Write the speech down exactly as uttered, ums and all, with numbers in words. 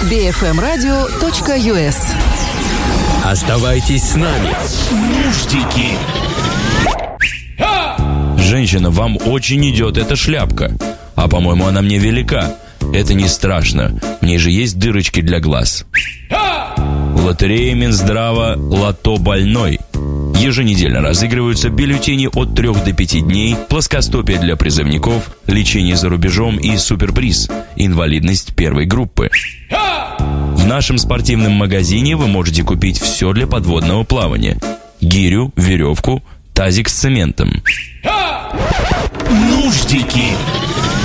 би эф эм радио точка ю эс. Оставайтесь с нами. Нуждики. Женщина, вам очень идет эта шляпка. А, по-моему, она мне велика. Это не страшно. В ней же есть дырочки для глаз. Лотерея Минздрава «Лото больной». Еженедельно разыгрываются бюллетени от трех до пяти дней, плоскостопие для призывников, лечение за рубежом и суперприз – инвалидность первой группы. В нашем спортивном магазине вы можете купить все для подводного плавания: гирю, веревку, тазик с цементом. Нуждики.